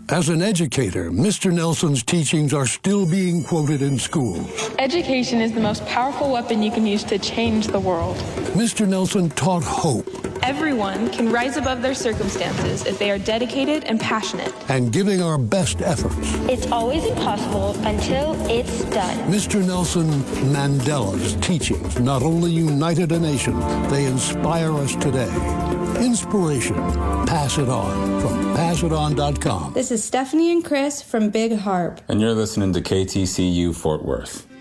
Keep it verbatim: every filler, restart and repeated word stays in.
As an educator, Mister Nelson's teachings are still being quoted in schools. Education is the most powerful weapon you can use to change the world. Mister Nelson taught hope. Everyone can rise above their circumstances if they are dedicated and passionate. And giving our best efforts. It's always impossible until it's done. Mister Nelson Mandela's teachings not only united a nation, they inspire us today. Inspiration. Pass it on from pass it on dot com. This is Stephanie and Chris from Big Harp. And you're listening to K T C U Fort Worth.